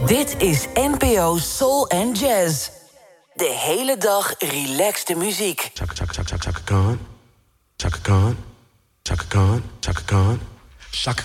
Dit is NPO Soul and Jazz. De hele dag relaxte muziek. Chaka Chaka Chaka Chaka Chaka Khan. Chaka Khan. Chaka Khan. Chaka Khan. Chaka